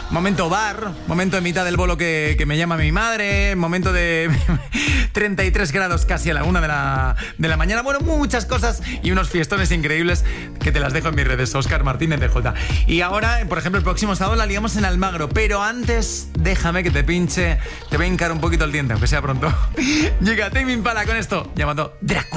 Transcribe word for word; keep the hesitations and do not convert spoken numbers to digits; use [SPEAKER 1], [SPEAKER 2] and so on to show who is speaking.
[SPEAKER 1] momento bar, momento en mitad del bolo que, que me llama mi madre, momento de treinta y tres grados casi a la una de la, de la mañana. Bueno, muchas cosas y unos fiestones increíbles que te las dejo en mis redes, Óscar Martínez de J. Y ahora, por ejemplo, el próximo sábado la liamos en Almagro, pero antes déjame que te pinche, te voy a hincar un poquito el diente, aunque sea pronto. Llega Tame Impala con esto, llamado Drácula.